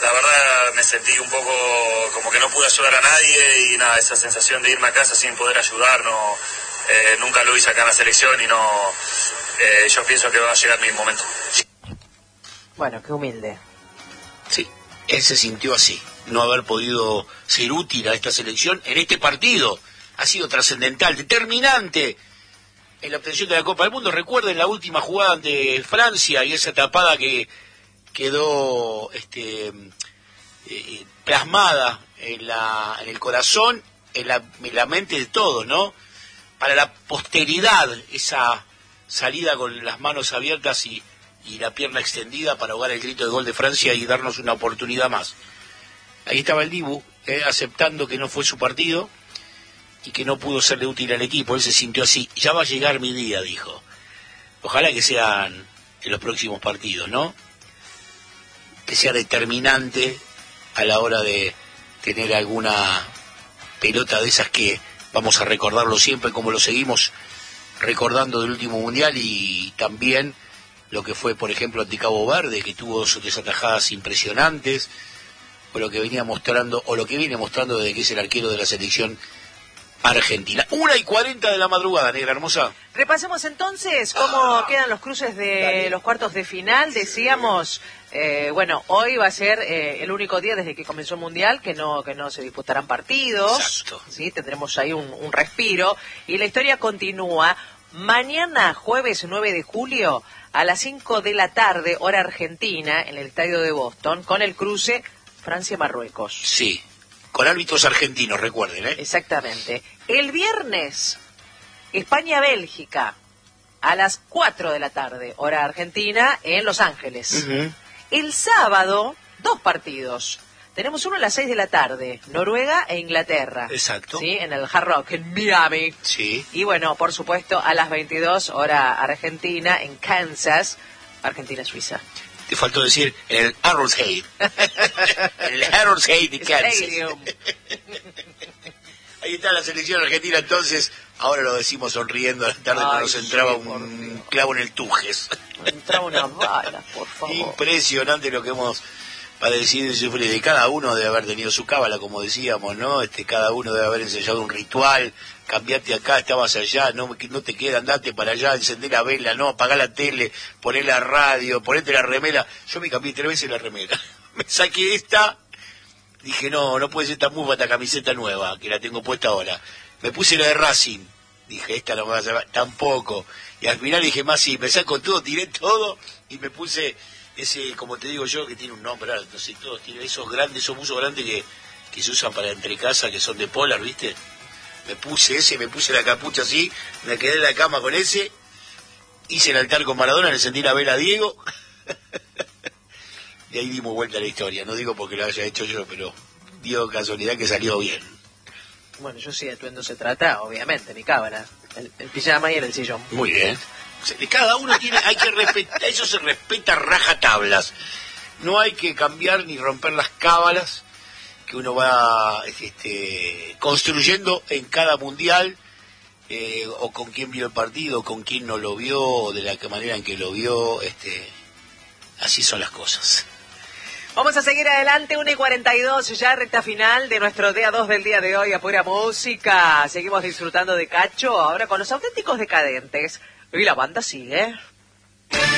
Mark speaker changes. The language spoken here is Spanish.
Speaker 1: La verdad me sentí un poco como que no pude ayudar a nadie y nada, esa sensación de irme a casa sin poder ayudar, no, nunca lo hice acá en la selección y no, yo pienso que va a llegar mi momento.
Speaker 2: Bueno, qué humilde.
Speaker 3: Sí, él se sintió así, no haber podido ser útil a esta selección en este partido. Ha sido trascendental, determinante en la obtención de la Copa del Mundo. Recuerden la última jugada ante Francia y esa tapada que quedó plasmada en el corazón, en la mente de todos, ¿no? Para la posteridad, esa salida con las manos abiertas y la pierna extendida para ahogar el grito de gol de Francia y darnos una oportunidad más. Ahí estaba el Dibu, aceptando que no fue su partido y que no pudo serle útil al equipo. Él se sintió así. Ya va a llegar mi día, dijo. Ojalá que sean en los próximos partidos, ¿no? Que sea determinante a la hora de tener alguna pelota de esas que vamos a recordarlo siempre, como lo seguimos recordando del último mundial, y también lo que fue, por ejemplo, ante Cabo Verde, que tuvo sus desatajadas impresionantes, o lo que venía mostrando, o lo que viene mostrando desde que es el arquero de la selección argentina. 1:40 de la madrugada, negra hermosa.
Speaker 2: Repasemos entonces cómo quedan los cruces de los cuartos de final. Decíamos, bueno, hoy va a ser el único día desde que comenzó el Mundial que no se disputarán partidos.
Speaker 3: Exacto.
Speaker 2: ¿Sí? Tendremos ahí un respiro. Y la historia continúa. Mañana, jueves 9 de julio, a las 5 de la tarde, hora argentina, en el estadio de Boston, con el cruce Francia-Marruecos.
Speaker 3: Sí, con árbitros argentinos, recuerden, ¿eh?
Speaker 2: Exactamente. El viernes, España-Bélgica, a las 4 de la tarde, hora argentina, en Los Ángeles.
Speaker 3: Uh-huh.
Speaker 2: El sábado, 2 partidos. Tenemos uno a las 6 de la tarde, Noruega e Inglaterra.
Speaker 3: Exacto.
Speaker 2: ¿Sí? En el Hard Rock, en Miami.
Speaker 3: Sí.
Speaker 2: Y bueno, por supuesto, a las 22, hora argentina, en Kansas, Argentina-Suiza.
Speaker 3: Te faltó decir en el Arrowhead. En el Arrowhead de Kansas.
Speaker 2: Stadium.
Speaker 3: Ahí está la selección argentina, entonces, ahora lo decimos sonriendo, a la tarde no nos entraba un clavo en el Tujes.
Speaker 2: Entraba una bala, por favor.
Speaker 3: Impresionante lo que hemos padecido y sufrido. Y cada uno debe haber tenido su cábala, como decíamos, ¿no? Cada uno debe haber ensayado un ritual. Cambiate acá, estabas allá, no te queda, andate para allá, encender la vela, no, apagá la tele, poné la radio, ponete la remera. Yo me cambié 3 veces la remera. Me saqué esta, dije, no puede ser tan mufa esta camiseta nueva, que la tengo puesta ahora. Me puse la de Racing, dije, esta no me va a sacar, tampoco. Y al final dije, más sí, me saco todo, tiré todo, y me puse ese, como te digo yo, que tiene un nombre, no sé, todos tienen esos buzos grandes que se usan para entrecasa, que son de Polar, ¿viste? Me puse ese, me puse la capucha así, me quedé en la cama con ese, hice el altar con Maradona, le encendí la vela a Diego, y ahí dimos vuelta a la historia. No digo porque lo haya hecho yo, pero dio casualidad que salió bien.
Speaker 2: Bueno, yo sí, de atuendo se trata, obviamente, mi cábala, el pijama y el sillón.
Speaker 3: Muy bien. Cada uno tiene, hay que respetar, eso se respeta rajatablas. No hay que cambiar ni romper las cábalas que uno va construyendo en cada mundial, o con quién vio el partido, con quién no lo vio, o de la manera en que lo vio, así son las cosas.
Speaker 2: Vamos a seguir adelante, 1:42, ya recta final de nuestro día 2 del día de hoy, a pura música. Seguimos disfrutando de Cacho, ahora con los auténticos decadentes. Y la banda sigue.